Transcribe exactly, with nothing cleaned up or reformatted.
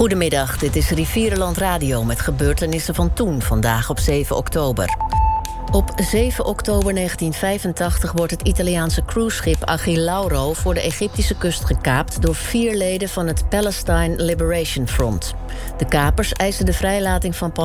Goedemiddag, dit is Rivierenland Radio met gebeurtenissen van toen, vandaag op zeven oktober. Op zeven oktober negentien vijfentachtig wordt het Italiaanse cruiseschip Achille Lauro voor de Egyptische kust gekaapt door vier leden van het Palestine Liberation Front. De kapers eisen de vrijlating van